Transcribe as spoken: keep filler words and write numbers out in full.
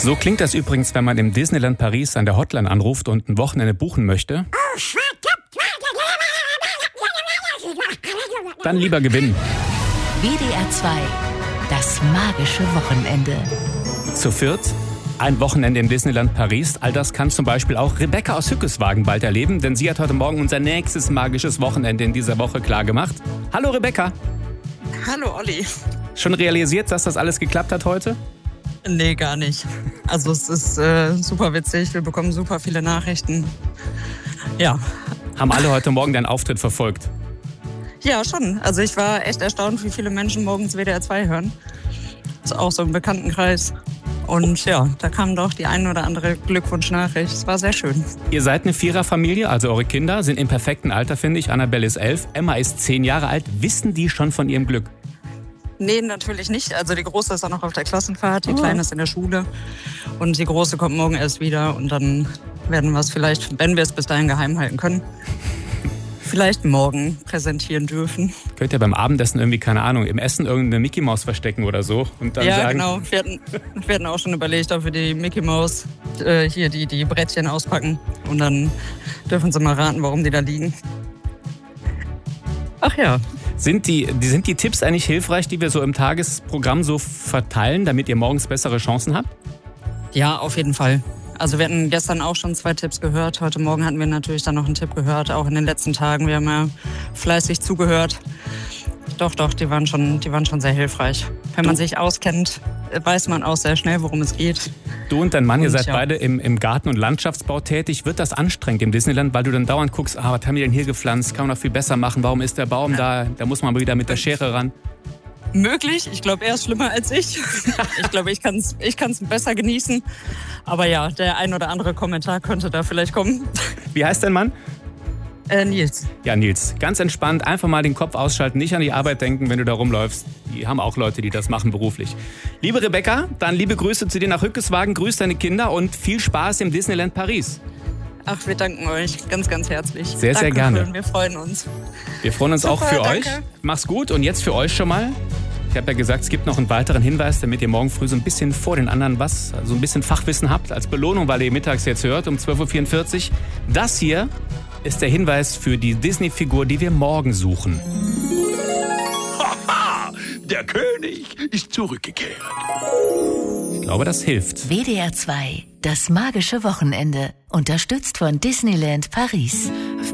So klingt das übrigens, wenn man im Disneyland Paris an der Hotline anruft und ein Wochenende buchen möchte. Dann lieber gewinnen. W D R zwei, das magische Wochenende. Zu viert, ein Wochenende im Disneyland Paris. All das kann zum Beispiel auch Rebecca aus Hückeswagen bald erleben, denn sie hat heute Morgen unser nächstes magisches Wochenende in dieser Woche klargemacht. Hallo Rebecca. Hallo Olli. Schon realisiert, dass das alles geklappt hat heute? Nee, gar nicht. Also es ist äh, super witzig, wir bekommen super viele Nachrichten. Ja. Haben alle heute Morgen deinen Auftritt verfolgt? Ja, schon. Also ich war echt erstaunt, wie viele Menschen morgens W D R zwei hören. Das ist auch so im Bekanntenkreis. Und ja, da kam doch die ein oder andere Glückwunschnachricht. Es war sehr schön. Ihr seid eine Viererfamilie, also eure Kinder sind im perfekten Alter, finde ich. Annabelle ist elf, Emma ist zehn Jahre alt. Wissen die schon von ihrem Glück? Nee, natürlich nicht. Also die Große ist auch noch auf der Klassenfahrt, die Kleine ist in der Schule. Und die Große kommt morgen erst wieder. Und dann werden wir es vielleicht, wenn wir es bis dahin geheim halten können, vielleicht morgen präsentieren dürfen. Könnt ihr beim Abendessen irgendwie, keine Ahnung, im Essen irgendeine Mickey Maus verstecken oder so? Und dann ja, sagen, genau. Wir hatten, wir hatten auch schon überlegt, ob wir die Mickey Maus, äh, hier die, die Brettchen auspacken. Und dann dürfen sie mal raten, warum die da liegen. Ach ja. Sind die, die, sind die Tipps eigentlich hilfreich, die wir so im Tagesprogramm so verteilen, damit ihr morgens bessere Chancen habt? Ja, auf jeden Fall. Also wir hatten gestern auch schon zwei Tipps gehört. Heute Morgen hatten wir natürlich dann noch einen Tipp gehört, auch in den letzten Tagen. Wir haben ja fleißig zugehört. Doch, doch, die waren schon, die waren schon sehr hilfreich. Wenn man sich auskennt, weiß man auch sehr schnell, worum es geht. Du und dein Mann, ihr Und seid ja. beide im, im Garten- und Landschaftsbau tätig. Wird das anstrengend im Disneyland, weil du dann dauernd guckst, ah, was haben die denn hier gepflanzt? Kann man noch viel besser machen. Warum ist der Baum da? Da muss man mal wieder mit der Schere ran. Möglich. Ich glaube, er ist schlimmer als ich. Ich glaube, ich kann es ich kann's besser genießen. Aber ja, der ein oder andere Kommentar könnte da vielleicht kommen. Wie heißt dein Mann? Äh, Nils. Ja, Nils, ganz entspannt, einfach mal den Kopf ausschalten, nicht an die Arbeit denken, wenn du da rumläufst. Die haben auch Leute, die das machen beruflich. Liebe Rebecca, dann liebe Grüße zu dir nach Hückeswagen, grüß deine Kinder und viel Spaß im Disneyland Paris. Ach, wir danken euch ganz, ganz herzlich. Sehr, danke sehr gerne. Schön, wir freuen uns. Wir freuen uns Super, auch für danke. euch. Mach's gut und jetzt für euch schon mal. Ich habe ja gesagt, es gibt noch einen weiteren Hinweis, damit ihr morgen früh so ein bisschen vor den anderen was, so ein bisschen Fachwissen habt, als Belohnung, weil ihr mittags jetzt hört, um zwölf Uhr vierundvierzig. Das hier ist der Hinweis für die Disney-Figur, die wir morgen suchen. Haha, der König ist zurückgekehrt. Ich glaube, das hilft. W D R zwei, das magische Wochenende. Unterstützt von Disneyland Paris.